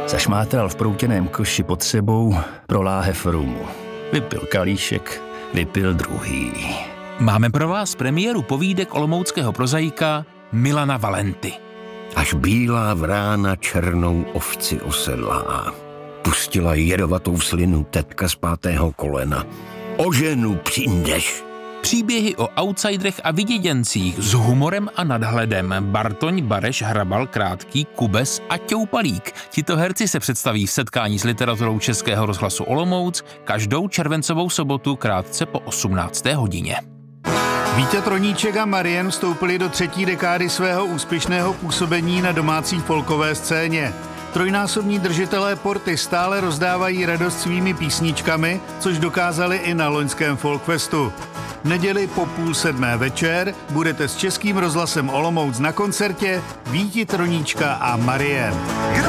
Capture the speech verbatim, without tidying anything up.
Zašmátral v proutěném koši pod sebou pro láhev rumu. Vypil kalíšek, vypil druhý. Máme pro vás premiéru povídek olomouckého prozaika Milana Valenty. Až bílá vrána černou ovci osedlá. Pustila jedovatou slinu tetka z pátého kolena. O ženu přijdeš. Příběhy o outsiderech a vyděděncích s humorem a nadhledem. Bartoň, Bareš, Hrabal, Krátký, Kubes a Ťoupalík. Tito herci se představí v setkání s literaturou Českého rozhlasu Olomouc každou červencovou sobotu krátce po osmnácté hodině. Vítě Troníček a Marien vstoupili do třetí dekády svého úspěšného působení na domácí folkové scéně. Trojnásobní držitelé porty stále rozdávají radost svými písničkami, což dokázali i na loňském Folkfestu. V neděli po půl sedmé večer budete s Českým rozhlasem Olomouc na koncertě Víti Troníčka a Marien.